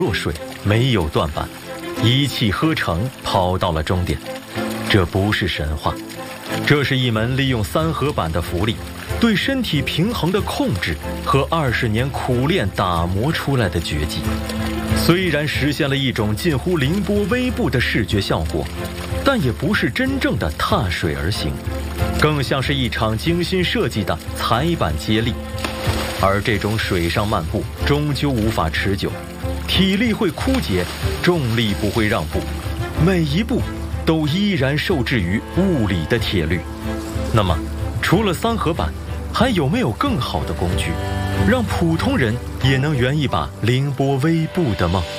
落水，没有断板，一气呵成跑到了终点。这不是神话，这是一门利用三合板的浮力对身体平衡的控制和20年苦练打磨出来的绝技。虽然实现了一种近乎凌波微步的视觉效果，但也不是真正的踏水而行，更像是一场精心设计的踩板接力。而这种水上漫步终究无法持久，体力会枯竭，重力不会让步，每一步都依然受制于物理的铁律。那么除了三合板，还有没有更好的工具，让普通人也能圆一把凌波微步的梦？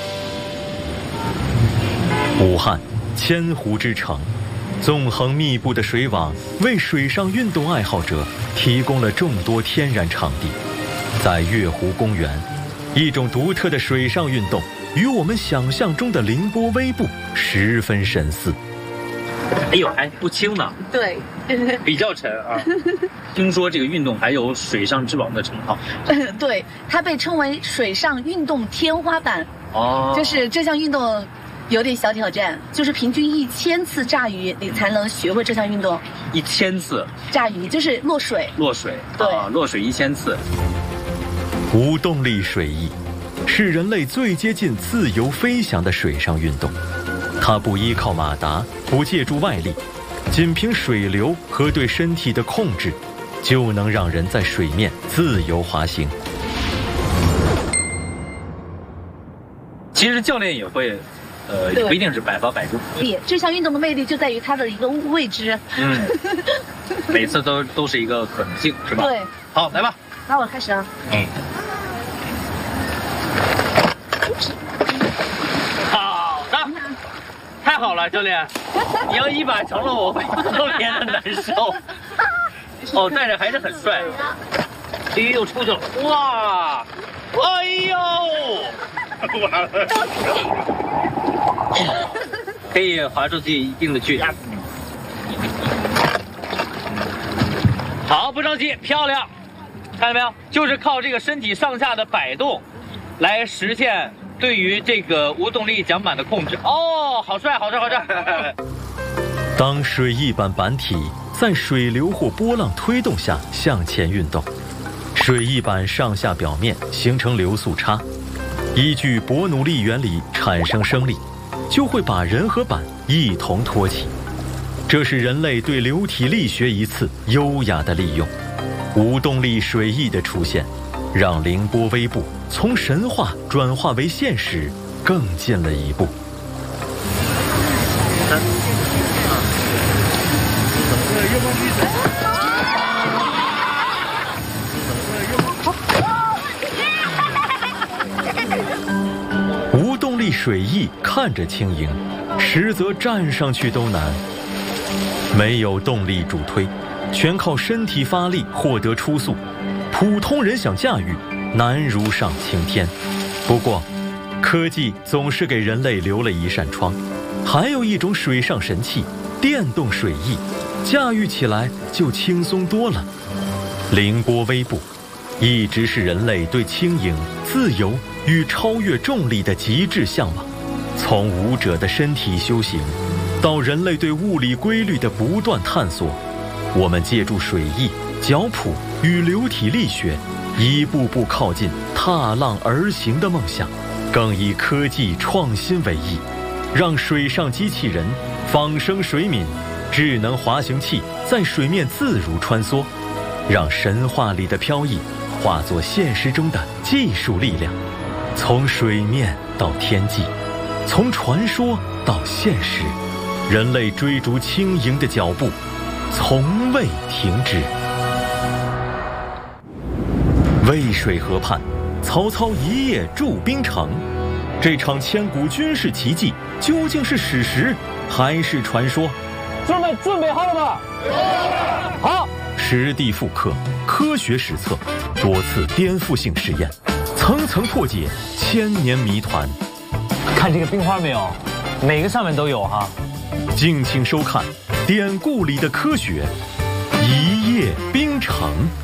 武汉千湖之城，纵横密布的水网为水上运动爱好者提供了众多天然场地。在月湖公园，一种独特的水上运动与我们想象中的凌波微步十分神似。 哎呦，还不轻呢。 对， 比较沉啊。听说这个运动还有水上之王的称号。 对，它被称为水上运动天花板。 哦， 就是这项运动有点小挑战，就是平均1000次炸鱼，你才能学会这项运动。 1000次炸鱼就是落水。 落水， 对， 落水1000次。 无动力水翼是人类最接近自由飞翔的水上运动，它不依靠马达，不借助外力，仅凭水流和对身体的控制，就能让人在水面自由滑行。 其实教练也会，不一定是百发百中。 这项运动的魅力就在于它的一个未知。 每次都是一个可能性，是吧？ 对。 好，来吧。 那我开始啊。 好的，太好了，教练，你要一把成了，我会特别的难受。哦，但是还是很帅。又出去了，哇！哎呦！完了，可以划出去一定的距离。好，不着急，漂亮，看到没有？就是靠这个身体上下的摆动，来实现对于这个无动力桨板的控制。哦，好帅，好帅，好帅！ 当水翼板板体在水流或波浪推动下向前运动，水翼板上下表面形成流速差，依据伯努利原理产生升力，就会把人和板一同托起。这是人类对流体力学一次优雅的利用。无动力水翼的出现，让凌波微步从神话转化为现实更近了一步。无动力水翼看着轻盈，实则站上去都难。没有动力助推，全靠身体发力获得初速，普通人想驾驭难如上青天。不过科技总是给人类留了一扇窗，还有一种水上神器电动水翼，驾驭起来就轻松多了。凌波微步一直是人类对轻盈、自由与超越重力的极致向往。从武者的身体修行到人类对物理规律的不断探索，我们借助水翼、脚蹼与流体力学，一步步靠近踏浪而行的梦想。更以科技创新为意，让水上机器人、仿生水敏、智能滑行器在水面自如穿梭，让神话里的飘逸化作现实中的技术力量。从水面到天际，从传说到现实，人类追逐轻盈的脚步从未停止。渭水河畔，曹操一夜筑兵城。这场千古军事奇迹究竟是史实还是传说？ 兄弟们准备好了吗？好。 实地复刻，科学史册，多次颠覆性实验，层层破解千年谜团。 看这个冰花没有？每个上面都有哈。 敬请收看《典故里的科学》，一夜冰城。